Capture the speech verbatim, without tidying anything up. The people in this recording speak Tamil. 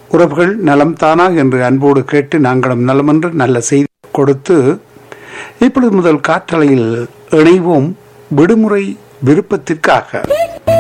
உறவுகள் நலம் தானா என்று அன்போடு கேட்டு நாங்களும் நலமென்று நல்ல செய்தி கொடுத்து இப்பொழுது முதல் காற்றலையில் இணைவோம் விடுமுறை விருப்பத்திற்காக.